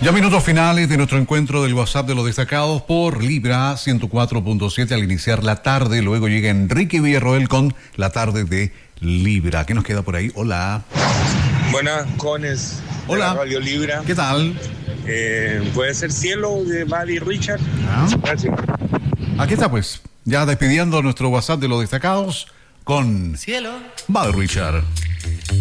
Ya minutos finales de nuestro encuentro del WhatsApp de los destacados por Libra 104.7 al iniciar la tarde. Luego llega Enrique Villarroel con la tarde de Libra. ¿Qué nos queda por ahí? Hola. Buenas, Cones. Hola. Radio Libra. ¿Qué tal? ¿Puede ser Cielo de Buddy Richard? Gracias. Aquí está pues, ya despidiendo nuestro WhatsApp de los destacados con Cielo. Buddy Richard.